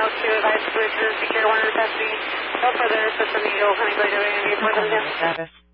to advise Bridges, secure one has been no further assist from the Eagle, Honey Glade, any further than status.